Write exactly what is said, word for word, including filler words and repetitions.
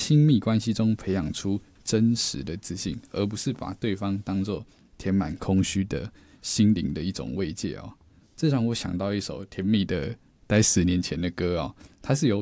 亲密关系中培养出真实的自信，而不是把对方当作填满空虚的心灵的一种慰藉哦。这让我想到一首甜蜜的，在十年前的歌哦，它是由